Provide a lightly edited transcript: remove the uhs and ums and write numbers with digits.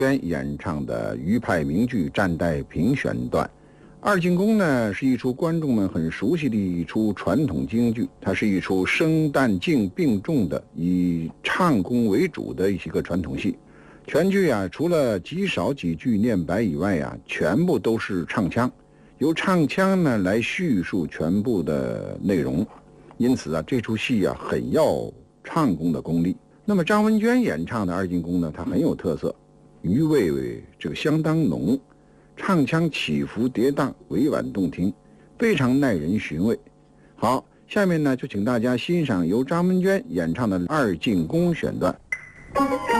娟演唱的余派名剧《战代评选段》。二进宫呢是一出观众们很熟悉的一出传统京剧，它是一出生旦净并重的以唱功为主的一些个传统戏。全剧啊，除了极少几句念白以外啊，全部都是唱腔，由唱腔呢来叙述全部的内容。因此啊，这出戏啊很要唱功的功力。那么张文娟演唱的二进宫呢，它很有特色，余味这个相当浓，唱腔起伏跌宕，委婉动听，非常耐人寻味。好，下面呢就请大家欣赏由张文娟演唱的二进宫选段。